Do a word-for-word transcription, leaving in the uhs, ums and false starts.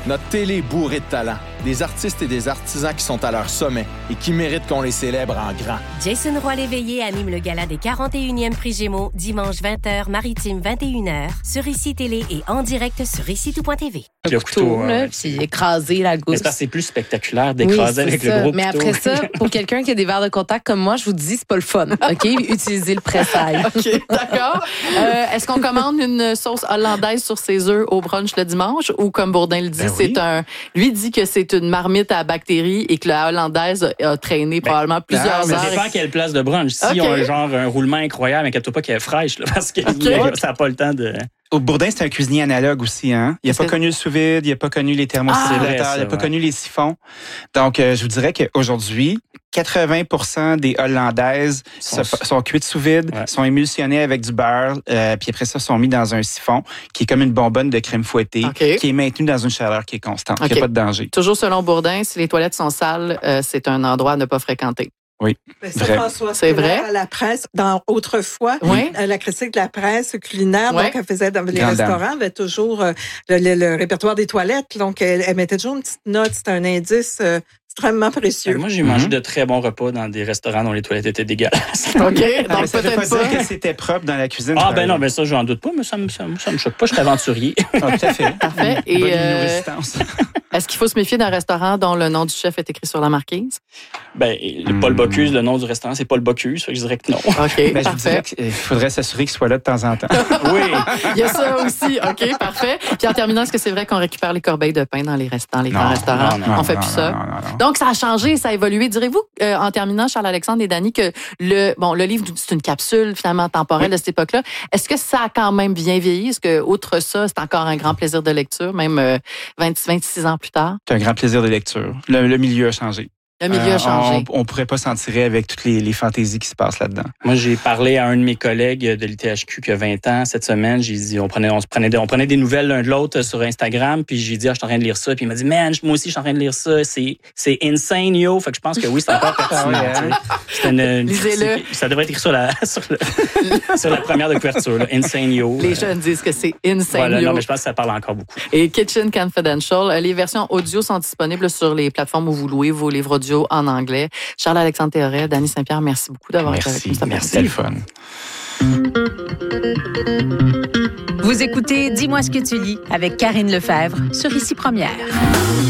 Notre télé est bourrée de talent. Des artistes et des artisans qui sont à leur sommet et qui méritent qu'on les célèbre en grand. Jason Roy-Léveillé anime le gala des quarante et unième Prix Gémeaux, dimanche vingt heures, Maritime vingt et une heures, sur Ici Télé et en direct sur ici tout point t v. Le couteau, là, puis écraser la gousse. Mais c'est parce que c'est plus spectaculaire d'écraser oui, avec ça. le gros Mais couteau. après ça, pour quelqu'un qui a des verres de contact comme moi, je vous dis, c'est pas le fun. OK? Utilisez le pressail. OK, d'accord. Euh, est-ce qu'on commande une sauce hollandaise sur ses œufs au brunch le dimanche ou comme Bourdin le dit, Ben c'est oui. un... Lui dit que c'est une marmite à bactéries et que la hollandaise a traîné Ben, probablement plusieurs Ah, mais heures. ça dépend quelle place de brunch. Si OK. on a genre un roulement incroyable, inquiète-toi pas qu'elle est fraîche, là, parce que OK. ça n'a pas le temps de... Au Bourdin, c'est un cuisinier analogue aussi. Hein? Il n'a pas C'est- connu le sous-vide, il n'a pas connu les thermosimulateurs, Ah, c'est vrai, ça, il n'a pas ouais. connu les siphons. Donc, euh, je vous dirais qu'aujourd'hui, quatre-vingts pour cent des Hollandaises Sont- sont, sont cuites sous vide, Ouais. sont émulsionnées avec du beurre, euh, puis après ça, sont mis dans un siphon qui est comme une bonbonne de crème fouettée, OK. qui est maintenue dans une chaleur qui est constante. Il OK. n'y a pas de danger. Toujours selon Bourdin, si les toilettes sont sales, euh, c'est un endroit à ne pas fréquenter. Oui. Mais ça, Vrai. François, C'est vrai? À la presse, dans autrefois, Oui. à la critique de la presse culinaire, Ouais. donc elle faisait dans les Grande dame. restaurants, avait toujours euh, le, le- le répertoire des toilettes. Donc, elle, elle mettait toujours une petite note, c'était un indice euh, extrêmement précieux. Moi, j'ai mangé de très bons repas dans des restaurants dont les toilettes étaient dégueulasses. OK, Ah, mais donc ça ne veut peut-être pas pas. dire que c'était propre dans la cuisine. Ah, par ben non, exemple. ben ça, j'en doute pas, mais ça me, ça, me- ça me choque pas. Je suis aventurier. Ah, tout à fait. Parfait. Bonne Et euh, résistance. est-ce qu'il faut se méfier d'un restaurant dont le nom du chef est écrit sur la marquise? Ben, le Paul Bocuse, le nom du restaurant, c'est Paul Bocuse. Fait que je dirais que non. OK, Ben, je vous parfait. dirais qu'il faudrait s'assurer qu'il soit là de temps en temps. Oui. Il y a ça aussi. OK, parfait. Puis en terminant, est-ce que c'est vrai qu'on récupère les corbeilles de pain dans les restaurants, les grands restaurants? non, non, On fait non, plus non, ça. non, non, non. Donc, ça a changé, ça a évolué. Direz-vous, euh, en terminant, Charles-Alexandre et Dany, que le, bon, le livre, c'est une capsule finalement temporelle de cette époque-là. Est-ce que ça a quand même bien vieilli? Est-ce que, outre ça, c'est encore un grand plaisir de lecture, même euh, vingt, vingt-six ans plus tard? C'est un grand plaisir de lecture. Le, le milieu a changé. Le milieu Euh, a changé. On ne pourrait pas s'en tirer avec toutes les, les fantaisies qui se passent là-dedans. Moi, j'ai parlé à un de mes collègues de l'I T H Q qui a vingt ans cette semaine. J'ai dit, on prenait, on se prenait, des, on prenait des nouvelles l'un de l'autre sur Instagram. Puis j'ai dit, ah, je suis en train de lire ça. Puis il m'a dit, man, moi aussi, je suis en train de lire ça. C'est, c'est insane, yo. Fait que je pense que oui, c'est encore pertinent. Ah ouais, hein? tu sais. C'est une- une- Lisez-le. c'est- Ça devrait être écrit sur la, sur, le- sur la première de couverture. Là. Insane, yo. Les jeunes disent que c'est insane. Voilà, yo. non, mais je pense que ça parle encore beaucoup. Et Kitchen Confidential. Euh, Les versions audio sont disponibles sur les plateformes où vous louez vos livres audio en anglais. Charles-Alexandre Théoret, Dany Saint-Pierre, merci beaucoup d'avoir été avec nous. Merci, c'était le fun. Vous écoutez Dis-moi ce que tu lis avec Karine Lefebvre sur Ici Première.